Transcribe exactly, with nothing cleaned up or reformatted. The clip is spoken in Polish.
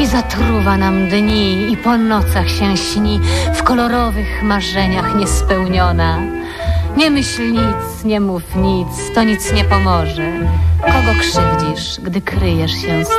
i zatruwa nam dni i po nocach się śni w kolorowych marzeniach niespełniona. Nie myśl nic, nie mów nic, to nic nie pomoże. Kogo krzywdzisz, gdy kryjesz się z